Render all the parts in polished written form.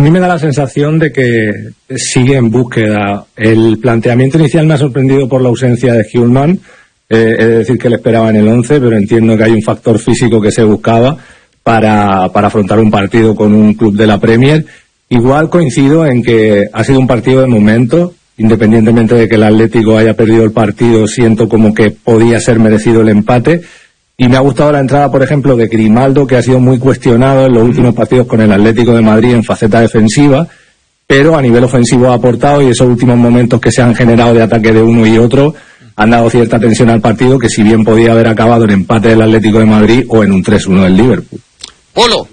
mí me da la sensación de que sigue en búsqueda. El planteamiento inicial me ha sorprendido por la ausencia de Hjulmand. Es decir, que le esperaba en el 11, pero entiendo que hay un factor físico que se buscaba para afrontar un partido con un club de la Premier. Igual coincido en que ha sido un partido de momento, independientemente de que el Atlético haya perdido el partido, siento como que podía ser merecido el empate. Y me ha gustado la entrada, por ejemplo, de Grimaldo, que ha sido muy cuestionado en los últimos partidos con el Atlético de Madrid en faceta defensiva, pero a nivel ofensivo ha aportado, y esos últimos momentos que se han generado de ataque de uno y otro han dado cierta tensión al partido, que si bien podía haber acabado en empate del Atlético de Madrid o en un 3-1 del Liverpool. Polo.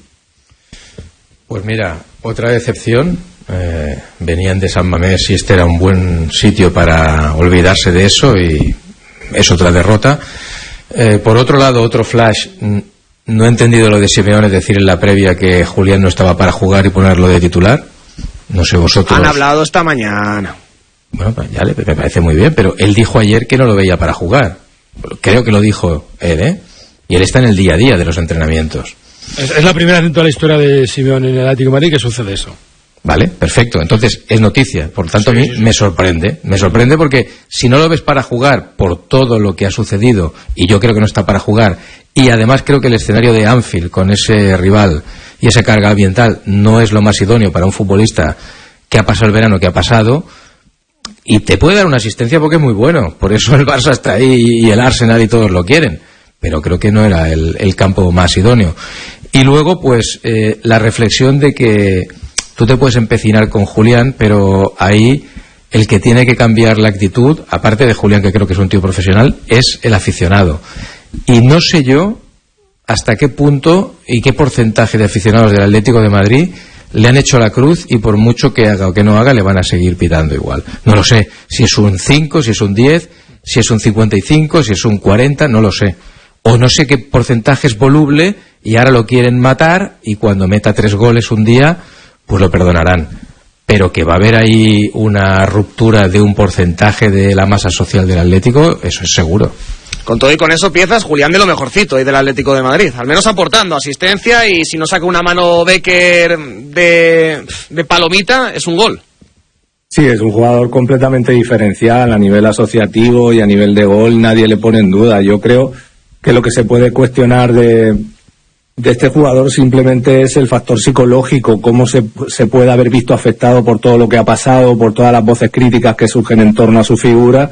Pues mira, otra decepción. Venían de San Mamés y este era un buen sitio para olvidarse de eso, y es otra derrota. Por otro lado, otro flash. No he entendido lo de Simeone, es decir, en la previa que Julián no estaba para jugar y ponerlo de titular. No sé vosotros. Han hablado esta mañana. Bueno, pues ya me parece muy bien, pero él dijo ayer que no lo veía para jugar. Creo que lo dijo él, y él está en el día a día de los entrenamientos. Es la primera vez en toda la historia de Simeone en el Atlético de Madrid que sucede eso. Vale, perfecto. Entonces es noticia. Por tanto, a mí me sorprende. Me sorprende porque si no lo ves para jugar por todo lo que ha sucedido, y yo creo que no está para jugar, y además creo que el escenario de Anfield con ese rival y esa carga ambiental no es lo más idóneo para un futbolista que ha pasado el verano que ha pasado, y te puede dar una asistencia porque es muy bueno. Por eso el Barça está ahí y el Arsenal y todos lo quieren. Pero creo que no era el campo más idóneo. Y luego, pues, la reflexión de que tú te puedes empecinar con Julián, pero ahí el que tiene que cambiar la actitud, aparte de Julián, que creo que es un tío profesional, es el aficionado. Y no sé yo hasta qué punto y qué porcentaje de aficionados del Atlético de Madrid le han hecho la cruz, y por mucho que haga o que no haga, le van a seguir pitando igual. No lo sé. Si es un 5, si es un 10, si es un 55, si es un 40, no lo sé. O no sé qué porcentaje es voluble y ahora lo quieren matar, y cuando meta 3 goles un día, pues lo perdonarán. Pero que va a haber ahí una ruptura de un porcentaje de la masa social del Atlético, eso es seguro. Con todo y con eso, piezas Julián de lo mejorcito del Atlético de Madrid, al menos aportando asistencia, y si no saca una mano Becker de palomita, es un gol. Sí, es un jugador completamente diferencial a nivel asociativo y a nivel de gol, nadie le pone en duda. Yo creo que lo que se puede cuestionar de este jugador simplemente es el factor psicológico, cómo se puede haber visto afectado por todo lo que ha pasado, por todas las voces críticas que surgen en torno a su figura,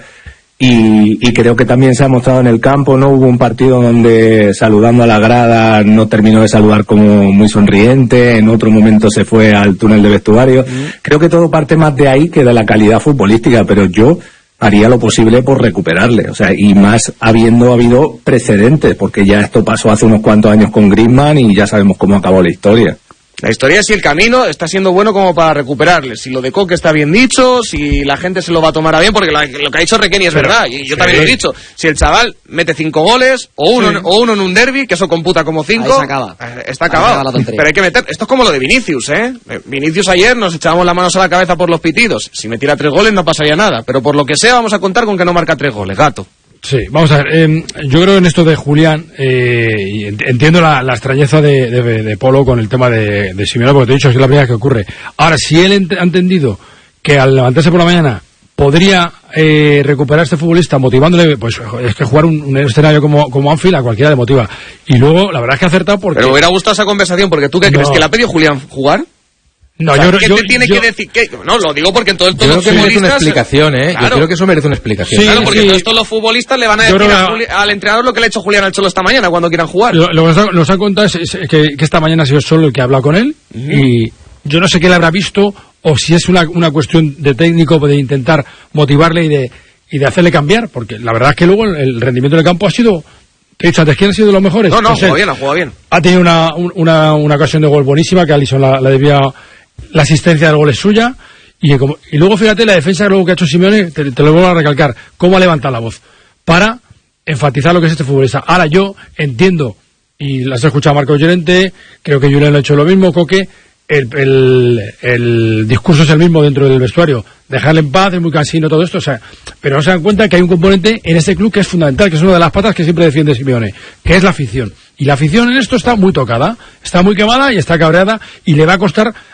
y creo que también se ha mostrado en el campo, ¿no? Hubo un partido donde, saludando a la grada, no terminó de saludar como muy sonriente, en otro momento se fue al túnel de vestuario. Creo que todo parte más de ahí que de la calidad futbolística, pero yo haría lo posible por recuperarle, o sea, y más habiendo habido precedentes, porque ya esto pasó hace unos cuantos años con Griezmann y ya sabemos cómo acabó la historia. La historia, si el camino está siendo bueno como para recuperarle, si lo de Coque está bien dicho, si la gente se lo va a tomar a bien, porque lo que ha dicho Requeni es verdad, y yo también lo he dicho. Si el chaval mete 5 goles, o uno en un derbi, que eso computa como 5, ahí se acaba. Está acabado. Pero hay que meter, esto es como lo de Vinicius, Vinicius ayer nos echábamos las manos a la cabeza por los pitidos. Si metiera 3 goles no pasaría nada, pero por lo que sea vamos a contar con que no marca 3 goles, gato. Sí, vamos a ver, yo creo en esto de Julián, y entiendo la extrañeza de Polo con el tema de Simeone, porque te he dicho que es la primera vez que ocurre. Ahora, si él ha entendido que al levantarse por la mañana podría recuperar a este futbolista motivándole, pues es que jugar un escenario como Anfield a cualquiera le motiva. Y luego, la verdad es que ha acertado porque... Pero me hubiera gustado esa conversación, porque ¿tú qué crees? ¿Que le ha pedido Julián jugar? No, o sea, ¿qué te tiene que decir? No, lo digo porque en todo el yo creo que merece una explicación, Claro. Yo creo que eso merece una explicación. Sí, claro, porque todos los futbolistas le van a decir al entrenador lo que le ha hecho Julián al Cholo esta mañana cuando quieran jugar. Lo que nos han contado es que esta mañana ha sido Cholo el que ha hablado con él, y yo no sé qué le habrá visto, o si es una cuestión de técnico, de intentar motivarle y de hacerle cambiar, porque la verdad es que luego el rendimiento del campo ha sido... Te he dicho antes, ¿quién han sido de los mejores? No, ha jugado bien. Ha tenido una ocasión de gol buenísima, que Alisson la debía... La asistencia del gol es suya, y luego fíjate la defensa luego que ha hecho Simeone, te lo vuelvo a recalcar, cómo ha levantado la voz para enfatizar lo que es este futbolista. Ahora yo entiendo, y las he escuchado a Marco Llorente, creo que Julián lo ha hecho lo mismo, Coque, el discurso es el mismo dentro del vestuario, dejarle en paz, es muy cansino todo esto, o sea, pero no se dan cuenta que hay un componente en este club que es fundamental, que es una de las patas que siempre defiende Simeone, que es la afición. Y la afición en esto está muy tocada, está muy quemada y está cabreada, y le va a costar